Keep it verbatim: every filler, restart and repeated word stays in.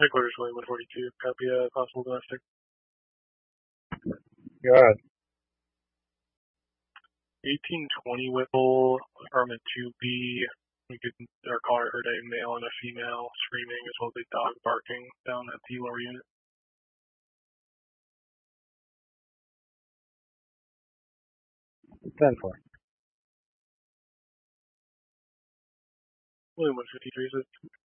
Headquarters William one forty-two, copy a possible domestic. Go ahead. eighteen twenty Whipple, apartment two B. We could, our caller heard a male and a female screaming as well as a dog barking down at the lower unit. ten four. William one fifty-three, is it?